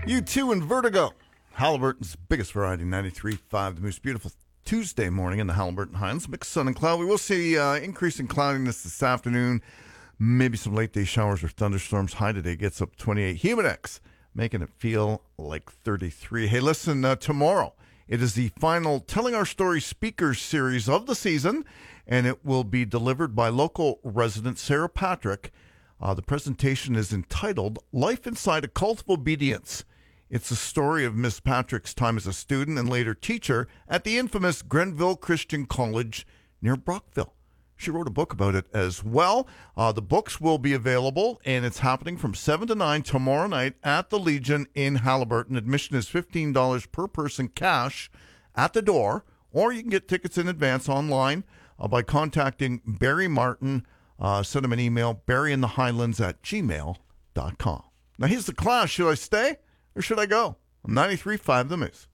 U2 and Vertigo. Halliburton's biggest variety, 93.5, the most beautiful Tuesday morning in the Halliburton Highlands. Mixed sun and cloud. We will see increasing cloudiness this afternoon. Maybe some late day showers or thunderstorms. High today gets up 28. Humidex making it feel like 33. Hey, listen, tomorrow it is the final Telling Our Story speakers series of the season, and it will be delivered by local resident Sarah Patrick. The presentation is entitled Life Inside a Cult of Obedience. It's a story of Miss Patrick's time as a student and later teacher at the infamous Grenville Christian College near Brockville. She wrote a book about it as well. The books will be available, and it's happening from 7 to 9 tomorrow night at the Legion in Halliburton. Admission is $15 per person cash at the door, or you can get tickets in advance online by contacting Barry Martin. Send him an email, barryinthehighlands@gmail.com. Now, here's the class. Should I stay or should I go? 93.5 The Moose.